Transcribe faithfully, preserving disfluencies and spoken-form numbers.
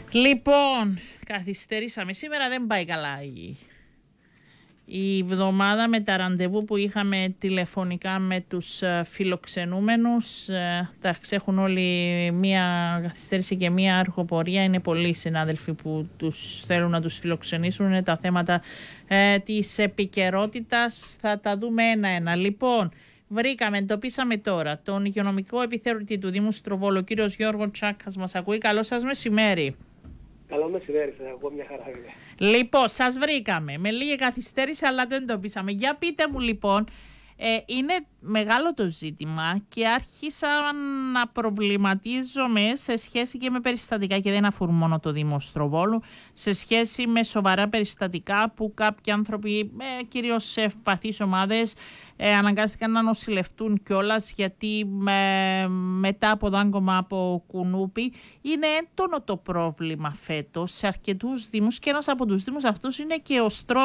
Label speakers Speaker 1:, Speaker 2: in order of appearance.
Speaker 1: Λοιπόν, καθυστερήσαμε. Σήμερα δεν πάει καλά η, η εβδομάδα με τα ραντεβού που είχαμε τηλεφωνικά με τους φιλοξενούμενους. Τα έχουν όλοι μία καθυστέρηση και μία αρχοπορία. Είναι πολλοί συνάδελφοι που τους θέλουν να τους φιλοξενήσουν. Είναι τα θέματα ε, της επικαιρότητας. Θα τα δούμε ένα-ένα. Λοιπόν, βρήκαμε, εντοπίσαμε τώρα τον υγειονομικό επιθεωρητή του Δήμου Στροβόλου, κύριος Γιώργο Τσάκας. Μας ακούει. Καλό σας μεσημέρι.
Speaker 2: Καλό μεσημέρι, σας ακούω, μια χαρά είναι.
Speaker 1: Λοιπόν, σας βρήκαμε. Με λίγη καθυστέρηση, αλλά το εντοπίσαμε. Για πείτε μου λοιπόν, ε, είναι μεγάλο το ζήτημα και άρχισα να προβληματίζομαι σε σχέση και με περιστατικά, και δεν αφορούν μόνο το Δήμο Στροβόλου, σε σχέση με σοβαρά περιστατικά που κάποιοι άνθρωποι, ε, κυρίως σε ευπαθείς ομάδες, ε, αναγκάστηκαν να νοσηλευτούν κιόλας, γιατί με, μετά από δάγκωμα από κουνούπι. Είναι έντονο το πρόβλημα φέτος σε αρκετούς δήμους, και ένας από τους δήμους αυτούς είναι και ο Στρό